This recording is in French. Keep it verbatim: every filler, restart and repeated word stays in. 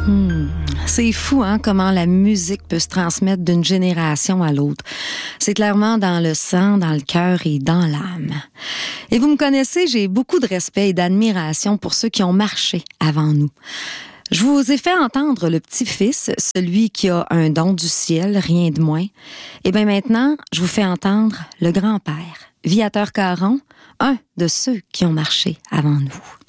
Hmm. C'est fou, hein, comment la musique peut se transmettre d'une génération à l'autre. C'est clairement dans le sang, dans le cœur et dans l'âme. Et vous me connaissez, j'ai beaucoup de respect et d'admiration pour ceux qui ont marché avant nous. Je vous ai fait entendre le petit-fils, celui qui a un don du ciel, rien de moins. Et bien maintenant, je vous fais entendre le grand-père, Viateur Caron, un de ceux qui ont marché avant nous.